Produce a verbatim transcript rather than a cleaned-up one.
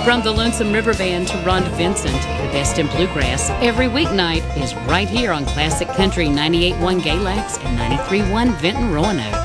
From the Lonesome River Band to Ron Vincent, the best in bluegrass every weeknight is right here on Classic Country ninety-eight point one Galax and ninety-three point one Vinton Roanoke.